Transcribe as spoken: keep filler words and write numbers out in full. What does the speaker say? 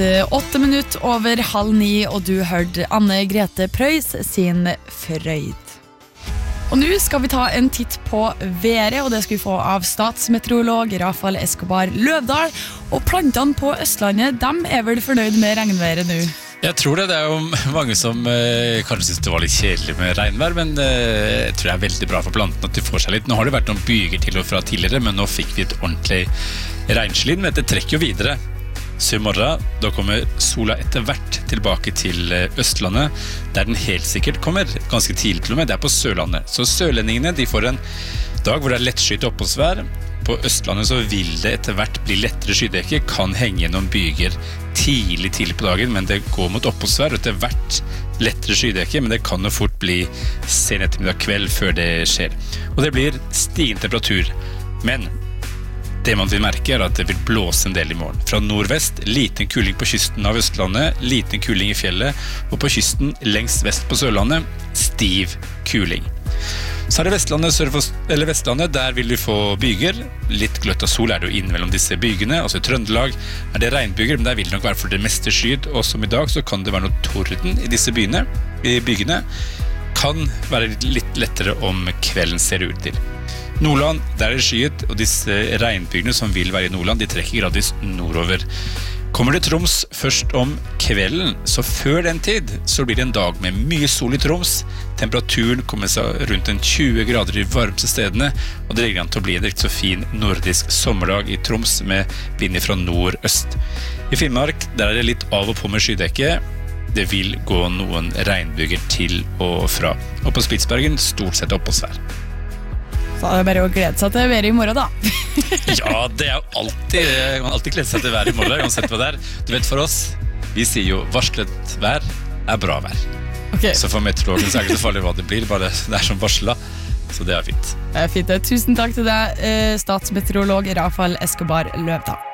Åtte minutter over halv ni, og du hørte Anne Grete Preus sin Frøyd. Og nå skal vi ta en titt på været, og det skal vi få av statsmeteorolog Rafael Escobar Løvdahl. Og plantene på Østlandet, de er vel fornøyd med regnværet nå? Jeg tror det, det er jo mange som eh, kanskje synes det var litt kjedelig med regnvær, men eh, jeg tror det er veldig bra for plantene at de får seg litt. Nå har det vært noen byger til og fra tidligere, men nå fikk vi et ordentlig regnslid, men dette trekker jo videre. Så i morgen, da kommer sola etter hvert tilbake til Østlandet, der den helt sikkert kommer ganske tidlig til og med, det er på Sørlandet. Så sørlendingene, de får en dag hvor det er lettskyet oppholdsvær. På Østlandet så vil det etter hvert bli lettere skydekke, kan henge gjennom byger tidlig, tidlig på dagen, men det går mot oppholdsvær, og etter hvert lettere skydekke, men det kan jo fort bli sen ettermiddag kveld før det skjer. Og det blir stigende temperatur, men det man vil merke er at det vil blåse en del i morgen. Fra nordvest, liten kuling på kysten av Østlandet, liten kuling i fjellet, og på kysten lengst vest på Sørlandet, stiv kuling. Så er det Vestlandet, sør for, eller Vestlandet, der vil du få byger. Litt gløtt av sol er det jo innimellom disse bygene. Altså i Trøndelag er det regnbyger, men der vil det nok være for det meste skydd. Og som i dag så kan det være noe torden i disse byene. I bygene kan være litt lettere om kvelden ser det ut til. Nordland, der er det skyet, og disse regnbygene som vil være i Nordland, de trekker gradvis nordover. Kommer det Troms først om kvelden, så før den tid, så blir det en dag med mye sol i Troms. Temperaturen kommer seg rundt en tjue grader i varmeste stedene, og det ligger an til å bli en riktig så fin nordisk sommerdag i Troms med vind fra nord-øst. I Finnmark, der er det litt av og på med skydekke. Det vil gå noen regnbyger til og fra. Og på Spitsbergen, stort sett oppholdsvær. Så er det bare å glede seg til været i morgen da. Ja, det er jo alltid, man alltid gleder seg til været i morgen, uansett hva det er. Du vet, for oss, vi sier jo varslet vær er bra vær. Okay. Så for meteorologen så er det ikke så farlig hva det blir, bare det er som varslet, så det er fint. Det er fint. Tusen takk til deg, statsmeteorolog Rafael Escobar Løvdahl.